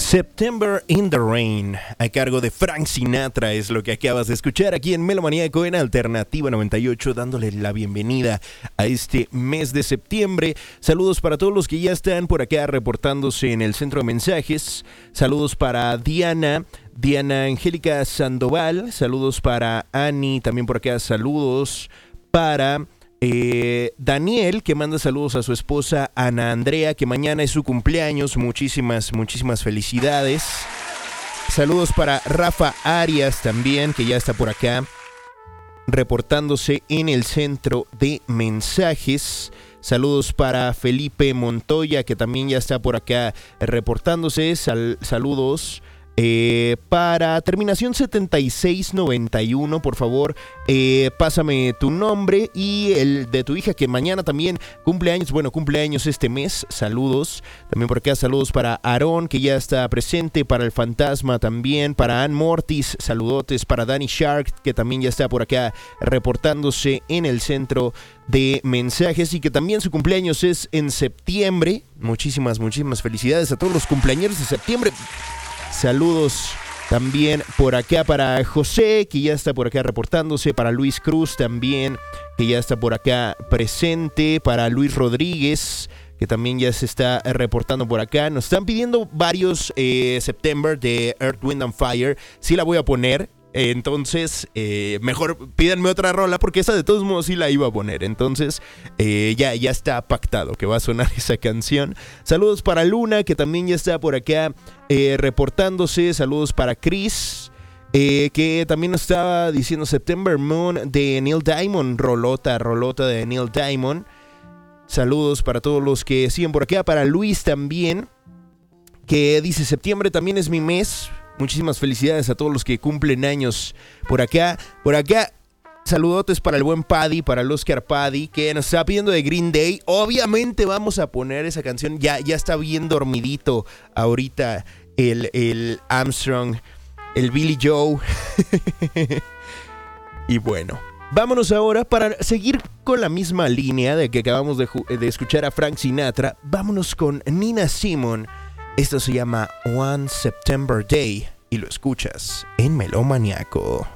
September in the Rain, a cargo de Frank Sinatra, es lo que acabas de escuchar aquí en Melomaníaco en Alternativa 98, dándole la bienvenida a este mes de septiembre. Saludos para todos los que ya están por acá reportándose en el centro de mensajes. Saludos para Diana Angélica Sandoval. Saludos para Ani, también por acá. Saludos para Daniel, que manda saludos a su esposa Ana Andrea, que mañana es su cumpleaños. Muchísimas felicidades. Saludos para Rafa Arias también, que ya está por acá reportándose en el centro de mensajes. Saludos para Felipe Montoya, que también ya está por acá reportándose. Saludos para terminación 7691, por favor, pásame tu nombre y el de tu hija, que mañana también cumpleaños este mes. Saludos también por acá. Saludos para Aarón, que ya está presente, para el Fantasma también, para Ann Mortis, saludotes para Danny Shark, que también ya está por acá reportándose en el centro de mensajes y que también su cumpleaños es en septiembre. Muchísimas felicidades a todos los cumpleañeros de septiembre. Saludos también por acá para José, que ya está por acá reportándose, para Luis Cruz también, que ya está por acá presente, para Luis Rodríguez, que también ya se está reportando por acá. Nos están pidiendo varios September de Earth, Wind and Fire. Sí la voy a poner. Entonces, mejor pídanme otra rola, porque esa de todos modos sí la iba a poner. Entonces, ya está pactado que va a sonar esa canción. Saludos para Luna, que también ya está por acá reportándose. Saludos para Chris, que también nos estaba diciendo September Moon de Neil Diamond. Rolota de Neil Diamond. Saludos para todos los que siguen por acá. Para Luis también, que dice septiembre también es mi mes. Muchísimas felicidades a todos los que cumplen años por acá. Saludotes para el buen Paddy, para el Oscar Paddy, que nos está pidiendo de Green Day. Obviamente vamos a poner esa canción. Ya está bien dormidito ahorita el Armstrong, el Billy Joe. Y bueno, vámonos ahora para seguir con la misma línea de que acabamos de escuchar a Frank Sinatra. Vámonos con Nina Simone. Esto se llama One September Day y lo escuchas en Melomaníaco.